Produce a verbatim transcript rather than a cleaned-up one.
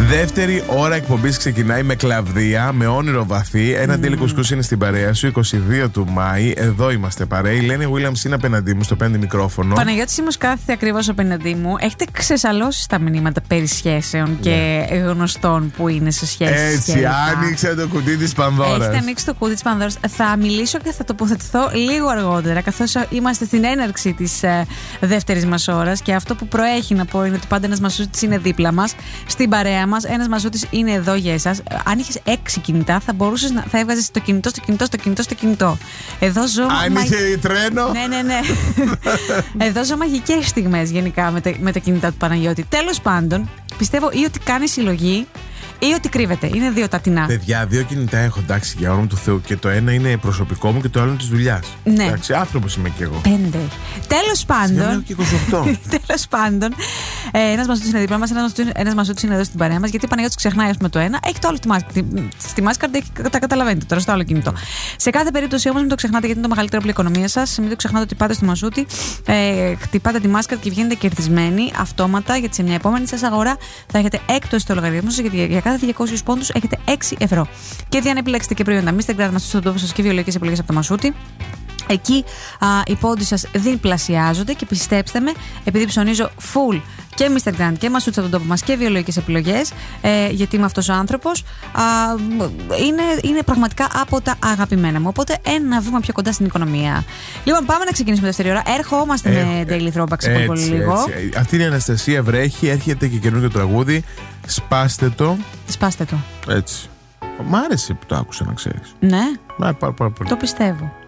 Δεύτερη ώρα εκπομπής ξεκινάει με Κλαβδία, με όνειρο βαθύ. Ένα mm. τέλειο κουσκούς είναι στην παρέα σου, είκοσι δύο του Μάη. Εδώ είμαστε παρέα. Η Λένη Williams είναι απέναντί μου στο πέντε μικρόφωνο. Παναγιώτης Σίμος κάθεται ακριβώς απέναντί μου. Έχετε ξεσαλώσει τα μηνύματα περί σχέσεων και yeah. γνωστών που είναι σε σχέσεις. Έτσι, και άνοιξε το κουτί της Πανδώρας. Έχετε ανοίξει το κουτί της Πανδώρας. Θα μιλήσω και θα τοποθετηθώ λίγο αργότερα, καθώς είμαστε στην έναρξη της ε, δεύτερης μας ώρας. Και αυτό που προέχει να πω είναι ότι πάντα ένας μασούτης είναι δίπλα μας, στην παρέα μας. Ένας μασούτης είναι εδώ για εσάς. Αν είχες έξι κινητά, θα μπορούσες να θα έβγαζες το κινητό, στο κινητό, στο κινητό, στο κινητό. Εδώ ζω. Αν μα... είχε τρένο. Ναι, ναι, ναι. Εδώ ζω μαγικές στιγμές γενικά με τα, με τα κινητά του Παναγιώτη. Τέλος πάντων, πιστεύω ή ότι κάνει συλλογή ή ότι κρύβεται. Είναι δύο τα τεινά. Παιδιά, δύο κινητά έχω, εντάξει, για όνομα του Θεού. Και το ένα είναι προσωπικό μου και το άλλο είναι της δουλειάς. Ναι. Εντάξει, άνθρωπος είμαι κι εγώ. Πέντε. Τέλος πάντων. Και είκοσι οκτώ. Τέλος πάντων. Ε, ένας μασούτης είναι δίπλα μας, ένας μασούτης είναι εδώ στην παρέα μας. Γιατί ο Παναγιώτης ξεχνάει, ας πούμε, το ένα, έχει το άλλο τη μάσκα. Στη μάσκα τα καταλαβαίνετε τώρα, στο άλλο κινητό. Mm. Σε κάθε περίπτωση όμως, μην το ξεχνάτε, γιατί είναι το μεγαλύτερο πλοίο οικονομίας σας. Μην το ξεχνάτε ότι πάτε στο μασούτη, ε, χτυπάτε τη μάσκα και βγαίνετε κερδισμένοι αυτόματα, γιατί σε μια επόμενη σας αγορά θα έχετε έκπτωση στο λογαριασμό σας, γιατί για κάθε διακόσιους πόντους έχετε έξι ευρώ. Και αν επιλέξετε και προϊόντα μίστερ Grand στον τόπο σας και βιολογικές επιλογές από το μασούτη, εκεί α, οι πόντοι σας διπλασιάζονται και πιστέψτε με, επειδή ψωνίζω full και μίστερ Grand και μασούτσα από τον τόπο μας και βιολογικές επιλογές, ε, γιατί είμαι αυτός ο άνθρωπος, α, είναι, είναι πραγματικά από τα αγαπημένα μου. Οπότε ένα βήμα πιο κοντά στην οικονομία. Λοιπόν, πάμε να ξεκινήσουμε δεύτερη ώρα. Έρχομαστε ε, με ε, Daily Throwback σε πολύ, πολύ λίγο. Έτσι. Αυτή είναι η Αναστασία, βρέχει, έρχεται και καινούργιο τραγούδι. Σπάστε το. Σπάστε το. Έτσι. Μ' άρεσε που το άκουσα, να ξέρεις. Ναι. Μα, πάρα, πάρα πολύ. Το πιστεύω.